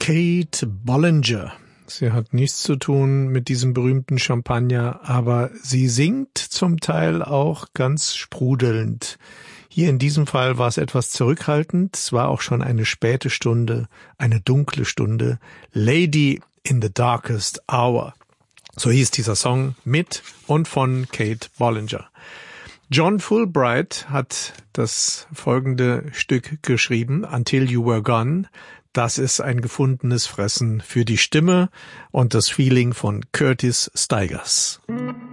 Kate Bollinger. Sie hat nichts zu tun mit diesem berühmten Champagner, aber sie singt zum Teil auch ganz sprudelnd. Hier in diesem Fall war es etwas zurückhaltend. Es war auch schon eine späte Stunde, eine dunkle Stunde. Lady in the Darkest Hour. So hieß dieser Song mit und von Kate Bollinger. John Fulbright hat das folgende Stück geschrieben, Until You Were Gone. Das ist ein gefundenes Fressen für die Stimme und das Feeling von Curtis Stigers.